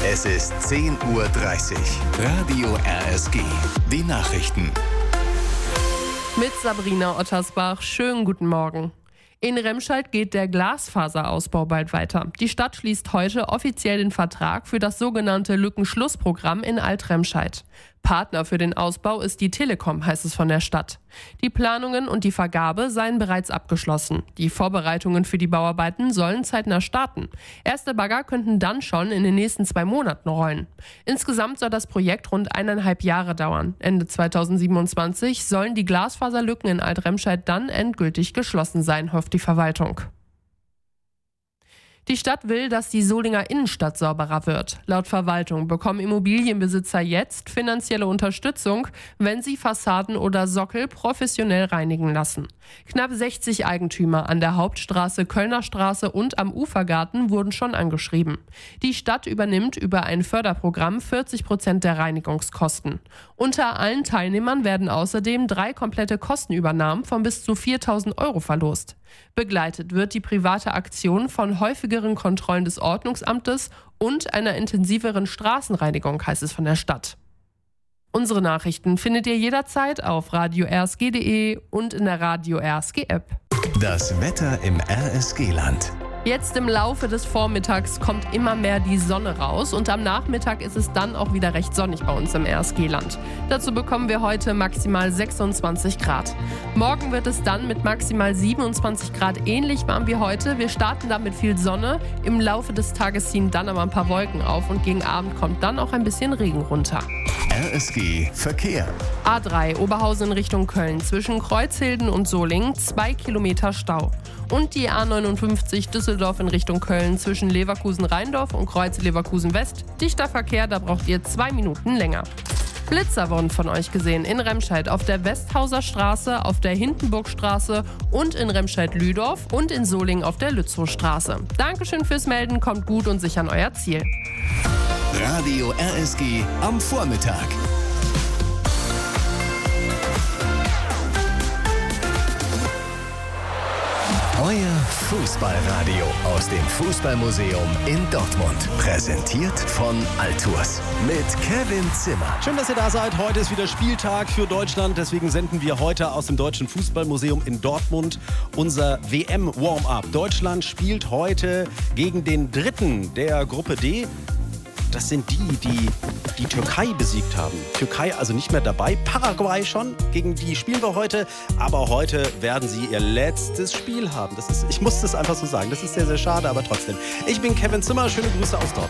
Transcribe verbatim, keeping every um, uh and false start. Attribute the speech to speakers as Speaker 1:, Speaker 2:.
Speaker 1: Es ist zehn Uhr dreißig. Radio R S G. Die Nachrichten.
Speaker 2: Mit Sabrina Ottersbach. Schönen guten Morgen. In Remscheid geht der Glasfaserausbau bald weiter. Die Stadt schließt heute offiziell den Vertrag für das sogenannte Lückenschlussprogramm in Alt-Remscheid. Partner für den Ausbau ist die Telekom, heißt es von der Stadt. Die Planungen und die Vergabe seien bereits abgeschlossen. Die Vorbereitungen für die Bauarbeiten sollen zeitnah starten. Erste Bagger könnten dann schon in den nächsten zwei Monaten rollen. Insgesamt soll das Projekt rund eineinhalb Jahre dauern. Ende zweitausendsiebenundzwanzig sollen die Glasfaserlücken in Alt-Remscheid dann endgültig geschlossen sein, hofft die Verwaltung. Die Stadt will, dass die Solinger Innenstadt sauberer wird. Laut Verwaltung bekommen Immobilienbesitzer jetzt finanzielle Unterstützung, wenn sie Fassaden oder Sockel professionell reinigen lassen. Knapp sechzig Eigentümer an der Hauptstraße, Kölner Straße und am Ufergarten wurden schon angeschrieben. Die Stadt übernimmt über ein Förderprogramm vierzig Prozent der Reinigungskosten. Unter allen Teilnehmern werden außerdem drei komplette Kostenübernahmen von bis zu viertausend Euro verlost. Begleitet wird die private Aktion von häufigeren Kontrollen des Ordnungsamtes und einer intensiveren Straßenreinigung, heißt es von der Stadt. Unsere Nachrichten findet ihr jederzeit auf radio r s g punkt d e und in der Radio R S G App.
Speaker 1: Das Wetter im R S G-Land.
Speaker 2: Jetzt im Laufe des Vormittags kommt immer mehr die Sonne raus und am Nachmittag ist es dann auch wieder recht sonnig bei uns im R S G-Land. Dazu bekommen wir heute maximal sechsundzwanzig Grad. Morgen wird es dann mit maximal siebenundzwanzig Grad ähnlich warm wie heute. Wir starten dann mit viel Sonne. Im Laufe des Tages ziehen dann aber ein paar Wolken auf und gegen Abend kommt dann auch ein bisschen Regen runter.
Speaker 1: R S G Verkehr.
Speaker 2: A drei Oberhausen in Richtung Köln. Zwischen Kreuzhilden und Solingen zwei Kilometer Stau. Und die A neunundfünfzig Düsseldorf in Richtung Köln zwischen Leverkusen-Rheindorf und Kreuz-Leverkusen-West. Dichter Verkehr, da braucht ihr zwei Minuten länger. Blitzer wurden von euch gesehen in Remscheid auf der Westhauser Straße, auf der Hindenburgstraße und in Remscheid-Lüdorf und in Solingen auf der Lützowstraße. Dankeschön fürs Melden, kommt gut und sicher an euer Ziel.
Speaker 1: Radio R S G am Vormittag. Euer Fußballradio aus dem Fußballmuseum in Dortmund. Präsentiert von Altours mit Kevin Zimmer.
Speaker 3: Schön, dass ihr da seid. Heute ist wieder Spieltag für Deutschland. Deswegen senden wir heute aus dem Deutschen Fußballmuseum in Dortmund unser W M-Warm-Up. Deutschland spielt heute gegen den Dritten der Gruppe D. Das sind die, die die Türkei besiegt haben. Türkei also nicht mehr dabei, Paraguay schon, gegen die spielen wir heute. Aber heute werden sie ihr letztes Spiel haben. Das ist, ich muss das einfach so sagen, das ist sehr, sehr schade, aber trotzdem. Ich bin Kevin Zimmer, schöne Grüße aus Dortmund.